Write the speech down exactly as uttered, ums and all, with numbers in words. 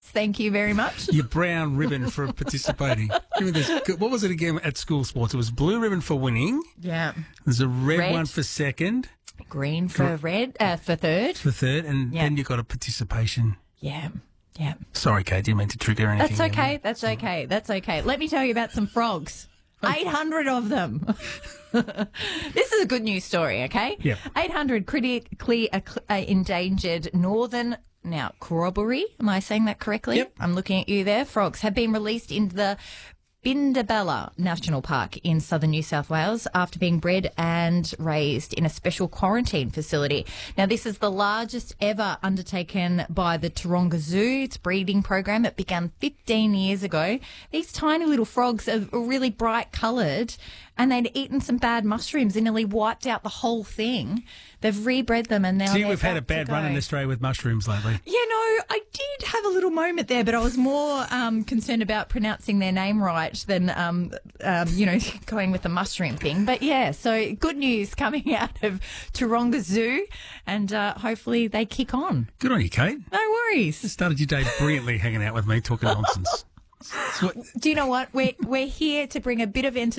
Thank you very much. Your brown ribbon for participating. Give me this. What was it again at school sports? It was blue ribbon for winning. Yeah. There's a red, Red. one for second. Green for red, uh, for third. For third, and Yeah. then you got a participation. Yeah. Yeah. Sorry, Kate, didn't mean to trigger anything. That's okay. That's okay. That's okay. Let me tell you about some frogs. eight hundred of them. This is a good news story, okay? Yeah. eight hundred critically uh, cl- uh, endangered northern, now, corroboree, am I saying that correctly? Yep. I'm looking at you there. Frogs have been released into the Bindabella National Park in southern New South Wales after being bred and raised in a special quarantine facility. Now, this is the largest ever undertaken by the Taronga Zoo. Its breeding program that began fifteen years ago. These tiny little frogs are really bright coloured, and they'd eaten some bad mushrooms and nearly wiped out the whole thing. They've rebred them, and now See, they're we've had a back to bad run in go. Australia with mushrooms lately. You know, I did have a little moment there, but I was more um, concerned about pronouncing their name right than, um, um, you know, going with the mushroom thing. But yeah, so good news coming out of Taronga Zoo, and uh, hopefully they kick on. Good on you, Kate. No worries. Started your day brilliantly hanging out with me, talking nonsense. So what- Do you know what? We're, we're here to bring a bit of entertainment